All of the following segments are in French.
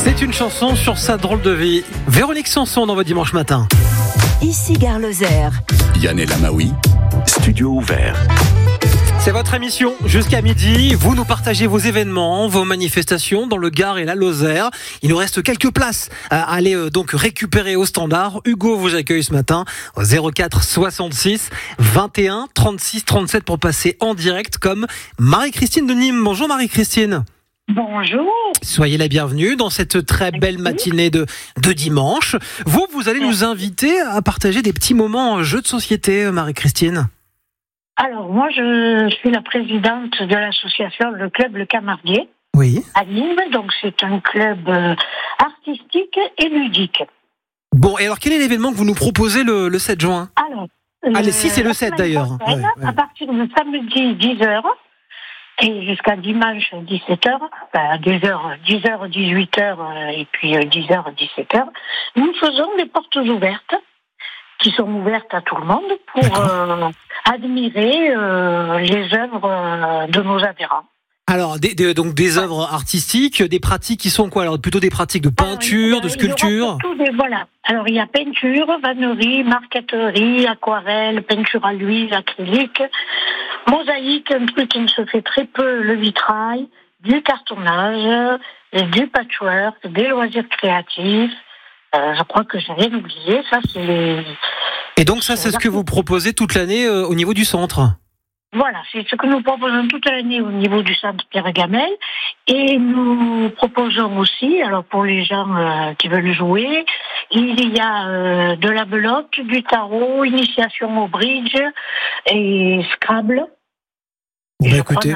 C'est une chanson sur sa drôle de vie. Véronique Sanson dans votre dimanche matin. Ici Gare Lozère. Yann El Amaoui, studio ouvert. C'est votre émission jusqu'à midi. Vous nous partagez vos événements, vos manifestations dans le Gard et la Lozère. Il nous reste quelques places à aller donc récupérer au standard. Hugo vous accueille ce matin au 04 66 21 36 37 pour passer en direct comme Marie-Christine de Nîmes. Bonjour Marie-Christine. Bonjour. Soyez la bienvenue dans cette très belle matinée de dimanche. Vous allez nous inviter à partager des petits moments jeux de société, Marie-Christine. Alors, moi, je suis la présidente de l'association Le Club Le Camarguais. Oui. À Nîmes. Donc, c'est un club artistique et ludique. Bon, et alors, quel est l'événement que vous nous proposez le 7 juin ? Alors, le 6 et le 7 d'ailleurs. Ouais. À partir de samedi 10h et jusqu'à dimanche 17h, enfin 10h, 18h et puis 10h, 17h, nous faisons des portes ouvertes qui sont ouvertes à tout le monde pour admirer les œuvres de nos adhérents. Alors, donc des œuvres artistiques, des pratiques qui sont quoi ? Alors, plutôt des pratiques de peinture, de sculpture ? Voilà. Alors, il y a peinture, vannerie, marqueterie, aquarelle, peinture à l'huile, acrylique, mosaïque, un truc qui ne se fait très peu, le vitrail, du cartonnage, du patchwork, des loisirs créatifs. Je crois que j'ai rien oublié. Ça, c'est. Et donc, ça, c'est ce que vous proposez toute l'année au niveau du centre ? Voilà, c'est ce que nous proposons toute l'année au niveau du centre Pierre Gamel. Et nous proposons aussi, alors pour les gens qui veulent jouer, il y a de la belote, du tarot, initiation au bridge et Scrabble. Bon, bah, écoutez,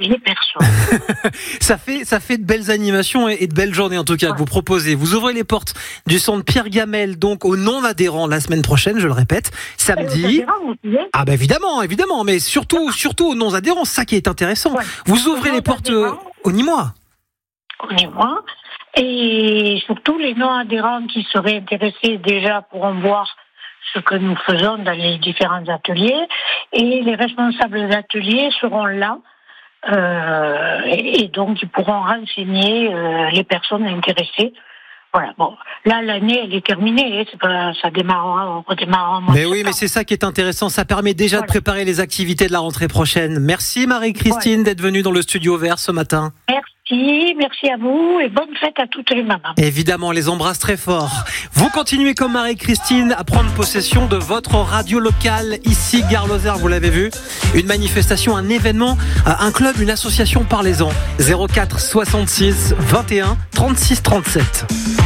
ça fait de belles animations et de belles journées en tout cas que vous proposez. Vous ouvrez les portes du centre Pierre Gamel donc aux non-adhérents la semaine prochaine, je le répète, samedi. Ah bah évidemment, mais surtout aux non-adhérents, c'est ça qui est intéressant. Ouais. Vous ouvrez les portes au Nîmois. Au Nîmois. Et surtout les non-adhérents qui seraient intéressés déjà pourront voir ce que nous faisons dans les différents ateliers, et les responsables d'ateliers seront là, et donc ils pourront renseigner les personnes intéressées. Voilà, bon, là l'année elle est terminée, on redémarrera. Mais oui, mais c'est ça qui est intéressant, ça permet déjà de préparer les activités de la rentrée prochaine. Merci Marie-Christine d'être venue dans le studio vert ce matin. Merci à vous et bonne fête à toutes les mamans. Évidemment, on les embrasse très fort. Vous continuez comme Marie-Christine à prendre possession de votre radio locale ici, Gare Lozère, vous l'avez vu. Une manifestation, un événement, un club, une association, parlez-en. 04 66 21 36 37.